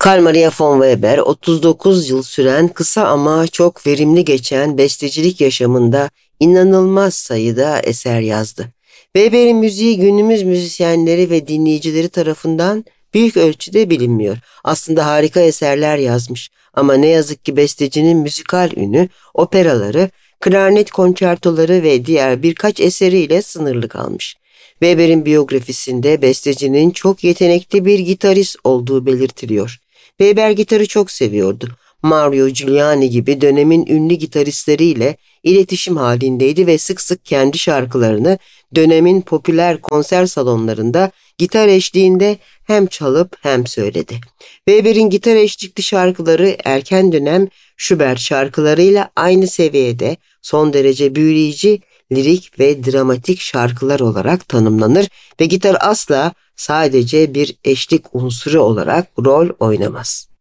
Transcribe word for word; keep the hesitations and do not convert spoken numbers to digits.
Carl Maria von Weber otuz dokuz yıl süren kısa ama çok verimli geçen bestecilik yaşamında inanılmaz sayıda eser yazdı. Weber'in müziği günümüz müzisyenleri ve dinleyicileri tarafından büyük ölçüde bilinmiyor. Aslında harika eserler yazmış ama ne yazık ki bestecinin müzikal ünü, operaları, klarnet konçertoları ve diğer birkaç eseriyle sınırlı kalmış. Weber'in biyografisinde bestecinin çok yetenekli bir gitarist olduğu belirtiliyor. Weber gitarı çok seviyordu. Mario Giuliani gibi dönemin ünlü gitaristleriyle iletişim halindeydi ve sık sık kendi şarkılarını dönemin popüler konser salonlarında gitar eşliğinde hem çalıp hem söyledi. Weber'in gitar eşlikli şarkıları erken dönem Schubert şarkılarıyla aynı seviyede son derece büyüleyici, lirik ve dramatik şarkılar olarak tanımlanır ve gitar asla sadece bir eşlik unsuru olarak rol oynamaz.